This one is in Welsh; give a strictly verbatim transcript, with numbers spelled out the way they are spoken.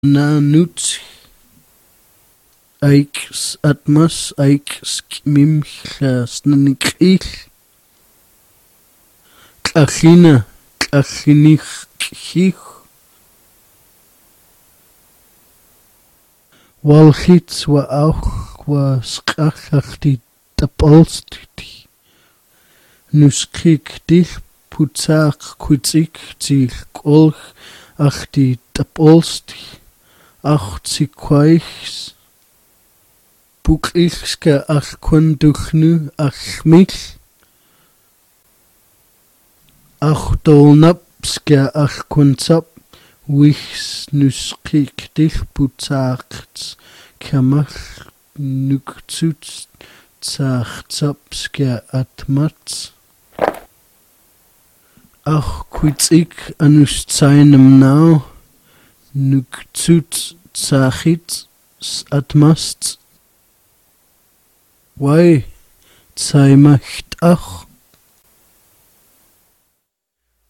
Nanut Aiks atmas Aiks mimhla snanikil Klachina Klachinich Kich Walchits wa auch wa skachachti tapolstiti Nuskik dich putzak kutsik til kolch achti tapolsti ach tsikwaihs Bukilska ach kunduchnu ach mich ach dolnapska ach kunsap wihs nuskik dich putzakts kamach nuktsut tsachtsapska atmats ach kutsik anus tsainem nau nuktsut tsachit atmast Wai tsaimacht ach